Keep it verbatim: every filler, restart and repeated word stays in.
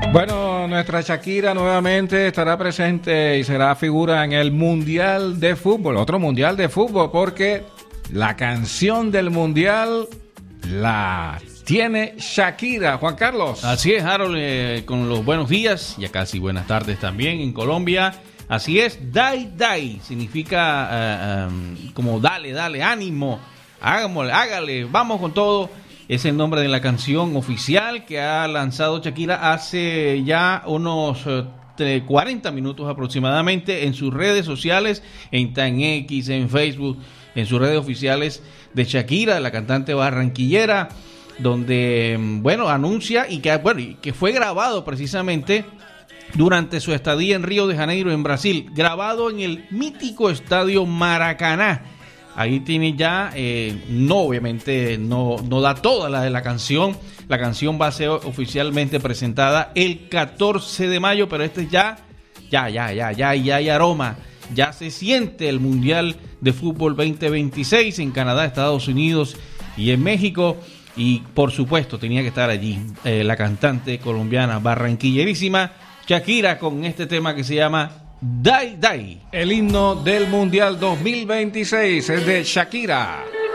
Bueno, nuestra Shakira nuevamente estará presente y será figura en el Mundial de Fútbol, otro Mundial de Fútbol, porque la canción del Mundial la tiene Shakira. Juan Carlos. Así es, Harold, eh, con los buenos días, ya casi buenas tardes también en Colombia. Así es, Dai Dai significa uh, um, como dale, dale, ánimo, hágale, hágale, vamos con todo. Es el nombre de la canción oficial que ha lanzado Shakira hace ya unos uh, cuarenta minutos aproximadamente en sus redes sociales, en Tan X, en Facebook, en sus redes oficiales de Shakira, la cantante barranquillera, donde, bueno, anuncia y que, bueno, y que fue grabado precisamente durante su estadía en Río de Janeiro, en Brasil, grabado en el mítico estadio Maracaná. Ahí tiene ya, eh, no, obviamente, no, no da toda la de la canción. La canción va a ser oficialmente presentada el catorce de mayo, pero este ya, ya, ya, ya, ya, ya hay aroma. Ya se siente el Mundial de Fútbol veinte veintiséis en Canadá, Estados Unidos y en México. Y, por supuesto, tenía que estar allí eh, la cantante colombiana barranquillerísima Shakira con este tema que se llama Dai Dai. El himno del Mundial dos mil veintiséis es de Shakira.